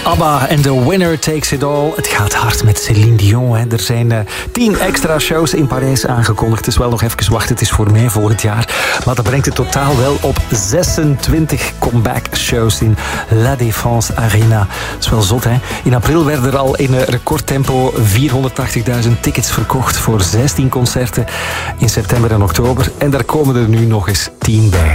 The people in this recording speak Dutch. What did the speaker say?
ABBA en The Winner Takes It All. Het gaat hard met Céline Dion. Hè. Er zijn 10 extra shows in Parijs aangekondigd. Het is wel nog even wachten, het is voor mei volgend jaar. Maar dat brengt het totaal wel op 26 comeback shows in La Défense Arena. Dat is wel zot, hè. In april werden er al in recordtempo 480.000 tickets verkocht voor 16 concerten in september en oktober. En daar komen er nu nog eens 10 bij.